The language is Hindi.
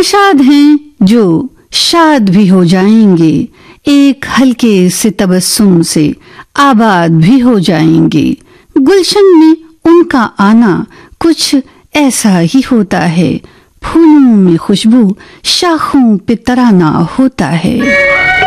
निषाद हैं जो शाद भी हो जाएंगे, एक हल्के से तबस्सुम से आबाद भी हो जाएंगे। गुलशन में उनका आना कुछ ऐसा ही होता है, फूलों में खुशबू, शाखों पे तराना होता है।